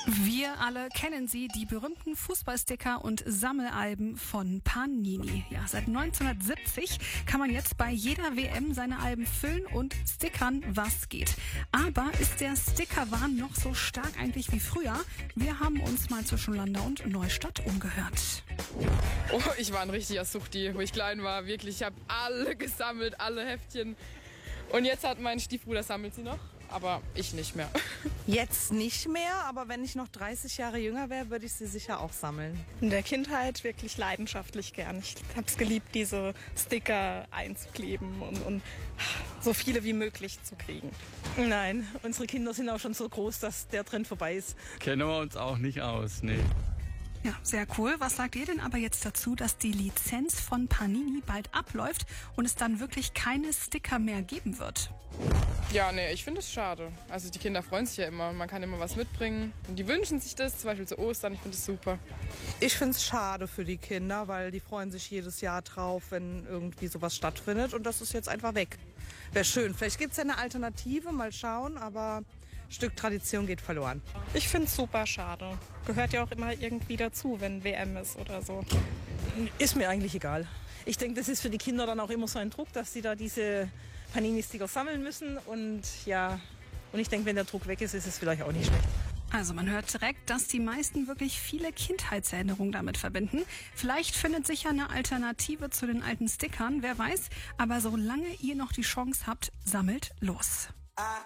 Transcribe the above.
Wir alle kennen sie, die berühmten Fußballsticker und Sammelalben von Panini. Ja, seit 1970 kann man jetzt bei jeder WM seine Alben füllen und stickern, was geht. Aber ist der Stickerwahn noch so stark eigentlich wie früher? Wir haben uns mal zwischen Landau und Neustadt umgehört. Oh, ich war ein richtiger Suchti, wo ich klein war. Wirklich, ich habe alle gesammelt, alle Heftchen. Und jetzt hat mein Stiefbruder, sammelt sie noch, aber ich nicht mehr. Jetzt nicht mehr, aber wenn ich noch 30 Jahre jünger wäre, würde ich sie sicher auch sammeln. In der Kindheit wirklich leidenschaftlich gern. Ich habe es geliebt, diese Sticker einzukleben und so viele wie möglich zu kriegen. Nein, unsere Kinder sind auch schon so groß, dass der Trend vorbei ist. Kennen wir uns auch nicht aus, nee. Ja, sehr cool. Was sagt ihr denn aber jetzt dazu, dass die Lizenz von Panini bald abläuft und es dann wirklich keine Sticker mehr geben wird? Ja, nee, ich finde es schade. Also die Kinder freuen sich ja immer, man kann immer was mitbringen. Und die wünschen sich das, zum Beispiel zu Ostern, ich finde es super. Ich finde es schade für die Kinder, weil die freuen sich jedes Jahr drauf, wenn irgendwie sowas stattfindet. Und das ist jetzt einfach weg. Wäre schön. Vielleicht gibt es ja eine Alternative, mal schauen, aber ein Stück Tradition geht verloren. Ich finde es super schade. Gehört ja auch immer irgendwie dazu, wenn WM ist oder so. Ist mir eigentlich egal. Ich denke, das ist für die Kinder dann auch immer so ein Druck, dass sie da diese Panini-Sticker sammeln müssen. Und ich denke, wenn der Druck weg ist, ist es vielleicht auch nicht schlecht. Also man hört direkt, dass die meisten wirklich viele Kindheitserinnerungen damit verbinden. Vielleicht findet sich ja eine Alternative zu den alten Stickern, wer weiß. Aber solange ihr noch die Chance habt, sammelt los.